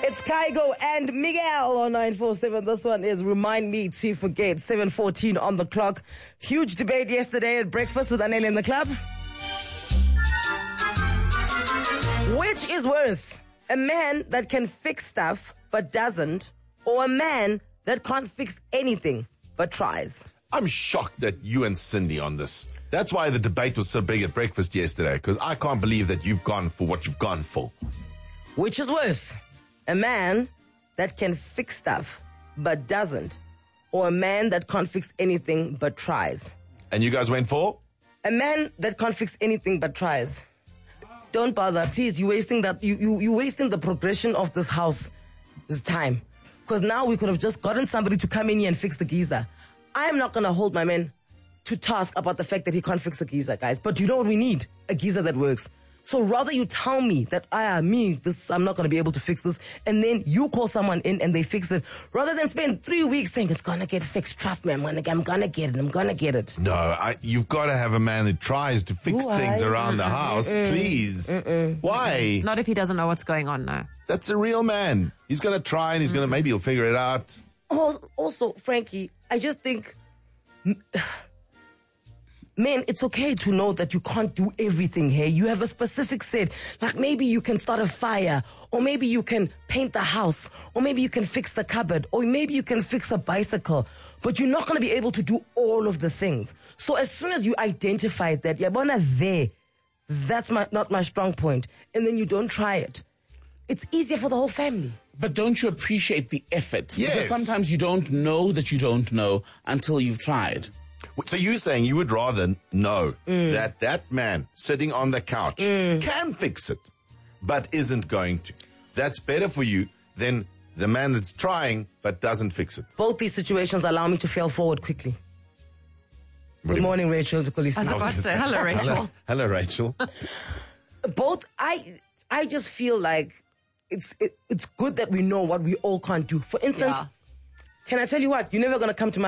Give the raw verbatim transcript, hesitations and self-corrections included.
It's Kygo and Miguel on nine four seven. This one is Remind Me to Forget. seven fourteen on the clock. Huge debate yesterday at breakfast with Anel in the club. Which is worse? A man that can fix stuff but doesn't, or a man that can't fix anything but tries? I'm shocked that you and Cindy on this. That's why the debate was so big at breakfast yesterday, because I can't believe that you've gone for what you've gone for. Which is worse? A man that can fix stuff but doesn't, or a man that can't fix anything but tries? And you guys went for? A man that can't fix anything but tries. Don't bother, please. You're wasting that. You you you're wasting the progression of this house, this time, because now we could have just gotten somebody to come in here and fix the geyser. I am not gonna hold my man to task about the fact that he can't fix the geyser, guys. But you know what we need? A geyser that works. So rather you tell me that I am me, this I'm not going to be able to fix this, and then you call someone in and they fix it, rather than spend three weeks saying it's going to get fixed. Trust me, I'm going to I'm gonna get it. I'm going to get it. No, I, you've got to have a man who tries to fix Why? things around Mm-mm, the house, mm-mm, please. Mm-mm. Why? Not if he doesn't know what's going on, no. That's a real man. He's going to try and he's going to, maybe he'll figure it out. Also, also, Frankie, I just think, man, it's okay to know that you can't do everything here. You have a specific set. Like maybe you can start a fire, or maybe you can paint the house, or maybe you can fix the cupboard, or maybe you can fix a bicycle. But you're not going to be able to do all of the things. So as soon as you identify that, yabona there, that's my, not my strong point, and then you don't try it, it's easier for the whole family. But don't you appreciate the effort? Yes. Because sometimes you don't know that you don't know until you've tried. So you're saying you would rather know mm. that that man sitting on the couch mm. can fix it, but isn't going to. That's better for you than the man that's trying but doesn't fix it. Both these situations allow me to fail forward quickly. Good morning, Rachel. I was about to say, hello, Rachel. Hello, hello Rachel. Both, I I just feel like it's it, it's good that we know what we all can't do. For instance, Yeah. can I tell you what? You're never going to come to my